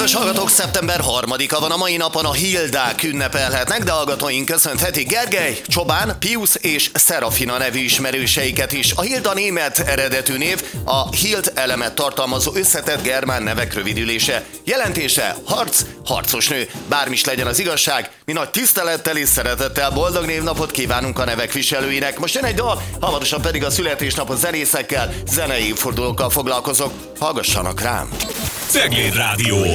Kedves hallgatók, szeptember 3-a van, a mai napon a Hildák ünnepelhetnek, de hallgatóink köszönhetik Gergely, Csobán, Piusz és Szerafina nevű ismerőseiket is. A Hilda német eredetű név, a Hild elemet tartalmazó összetett germán nevek rövidülése. Jelentése harc, harcos nő. Bármi is legyen az igazság, mi nagy tisztelettel és szeretettel boldog névnapot kívánunk a nevek viselőinek. Most jön egy dal, hamarosan pedig a születésnapot zenészekkel, zenei évfordulókkal foglalkozok. Hallgassanak rám! Cegléd Rádió.